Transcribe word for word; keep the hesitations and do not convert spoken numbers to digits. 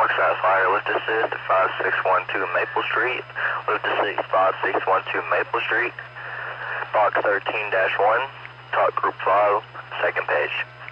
Foxtrot Fire, lift assist at five six one two Maple Street. Lift assist five six one two Maple Street. Box thirteen dash one, talk group five, second page.